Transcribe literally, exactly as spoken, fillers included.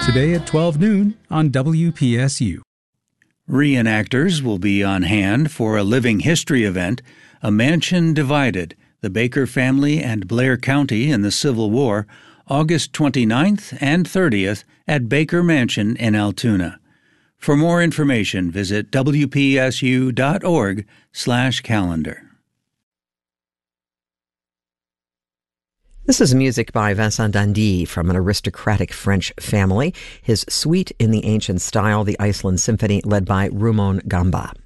Today at twelve noon on W P S U. Reenactors will be on hand for a living history event, A Mansion Divided, the Baker Family and Blair County in the Civil War, August twenty-ninth and thirtieth at Baker Mansion in Altoona. For more information, visit W P S U dot org slash calendar. This is music by Vincent d'Indy from an aristocratic French family. His Suite in the Ancient Style, the Iceland Symphony, led by Rumon Gamba.